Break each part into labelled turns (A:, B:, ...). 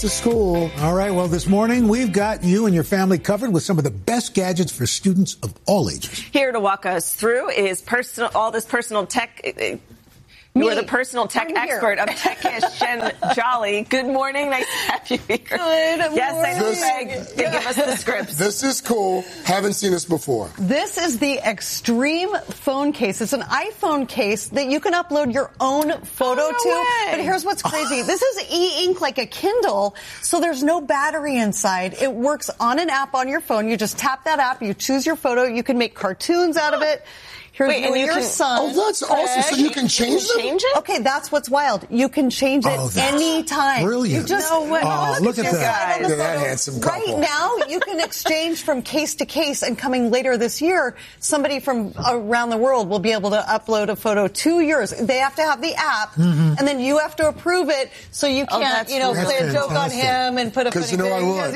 A: to school.
B: All right, well, this morning we've got you and your family covered with some of the best gadgets for students of all ages.
C: Here to walk us through is all this personal tech. You are the personal tech expert of Techish, Jen Jolly. Good morning. Nice to have you here.
D: Good morning.
C: Yes, I know, Greg. They give us the scripts.
A: This is cool. Haven't seen this before.
D: This is the Extreme phone case. It's an iPhone case that you can upload your own photo to. But here's what's crazy. This is e-ink like a Kindle, so there's no battery inside. It works on an app on your phone. You just tap that app. You choose your photo. You can make cartoons out of it. Here's your son.
A: Oh, that's awesome. So you can change them?
D: Okay, that's what's wild. You can change it anytime.
B: Brilliant.
D: You just,
B: look at that.
A: Look at that handsome couple.
D: Right now, you can exchange from case to case, and coming later this year, somebody from around the world will be able to upload a photo to yours. They have to have the app, and then you have to approve it, so you can't, play a joke on him and put a funny thing.
A: I would.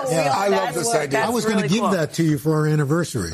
A: I love this idea.
B: I was going to give that to you for our anniversary.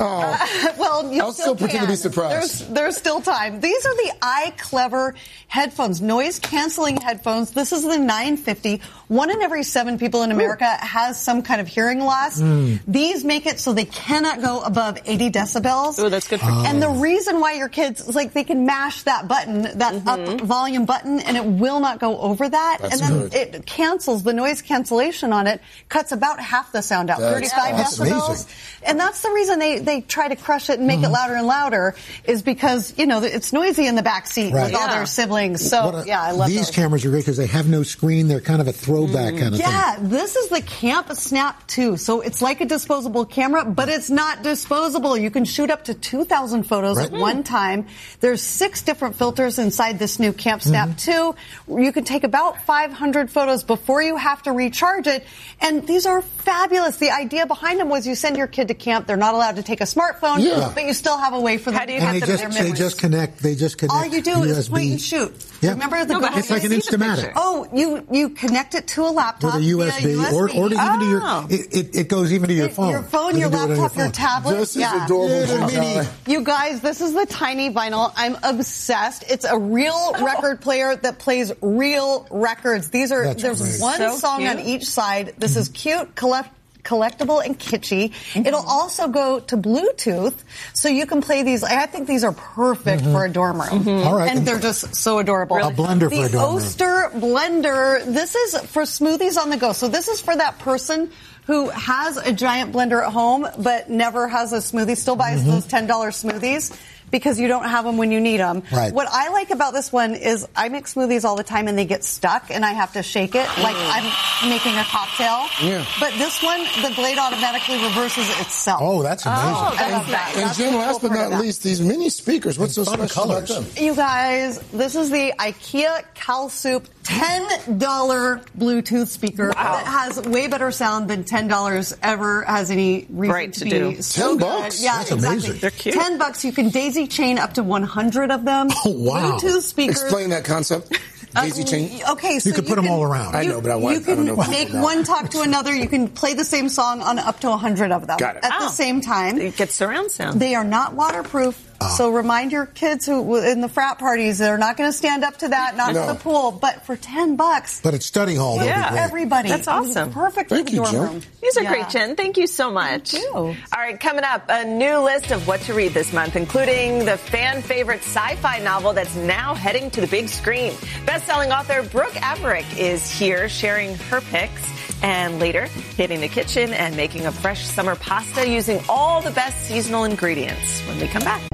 D: Well, you
A: I'll still pretend to be surprised.
D: There's still time. These are the iClever headphones, noise-canceling headphones. This is the 950. 1 in every 7 people in America has some kind of hearing loss. These make it so they cannot go above 80 decibels.
C: Oh, that's good for kids.
D: And the reason why your kids, they can mash that button, that up volume button, and it will not go over that.
A: That's
D: and then
A: good.
D: it cancels, the noise cancellation on it cuts about half the sound out, 35 decibels.
B: Amazing.
D: And that's the reason they try to crush it and make it louder and louder, is because, it's noisy in the back seat with all their siblings. So, I love
B: these
D: those.
B: cameras are great because they have no screen. They're kind of a throwback kind of thing.
D: Yeah, this is the Camp Snap 2. So it's like a disposable camera, but it's not disposable. You can shoot up to 2,000 photos at one time. There's 6 different filters inside this new Camp Snap 2. You can take about 500 photos before you have to recharge it. And these are fabulous. The idea behind them was you send your kid to camp. They're not allowed to take a smartphone, but you still have a way for them to
B: and they just connect.
D: All you do is point and shoot.
B: Yeah.
D: Remember the
B: it's like an Instamatic.
D: Oh, you connect it to a laptop
B: with a USB, or even to your. It goes even to your phone.
D: Your phone, your laptop, your tablet.
A: This is adorable.
D: You guys, this is the tiny vinyl. I'm obsessed. It's a real record player that plays real records. There's one song on each side. This is cute, collectible and kitschy. It'll also go to Bluetooth, so you can play these. I think these are perfect for a dorm room.
B: All right.
D: And they're just so adorable.
B: A blender for a dorm room.
D: The Oster blender. This is for smoothies on the go. So this is for that person who has a giant blender at home but never has a smoothie, still buys those $10 smoothies, because you don't have them when you need them.
B: Right.
D: What I like about this one is I make smoothies all the time and they get stuck and I have to shake it like I'm making a cocktail.
A: Yeah.
D: But this one, the blade automatically reverses itself.
B: Oh, that's amazing.
A: And Jen, last but not least, these mini speakers. What's so special about them?
D: You guys, this is the IKEA CalSoup $10 Bluetooth speaker that has way better sound than $10 ever has any reason to be.
A: So $10?
D: Yeah,
B: that's
D: exactly.
B: amazing.
C: They're cute.
D: $10. You can daisy chain up to 100 of them.
B: Oh, wow.
D: Bluetooth speakers.
A: Explain that concept. Daisy chain.
D: Okay, so
B: you can put them all around.
A: I know, but
D: you can make one talk to another. You can play the same song on up to 100 of them at the same time.
C: It gets surround sound.
D: They are not waterproof. So remind your kids who in the frat parties, they're not going to stand up to that, not to the pool. But for $10,
B: but at study hall,
D: everybody.
C: That's awesome.
D: Perfect for the dorm room.
C: These are great, Jen. Thank you so much.
D: Thank you.
C: All right, coming up, a new list of what to read this month, including the fan favorite sci-fi novel that's now heading to the big screen. Best-selling author Brooke Averick is here sharing her picks. And later, hitting the kitchen and making a fresh summer pasta using all the best seasonal ingredients when we come back.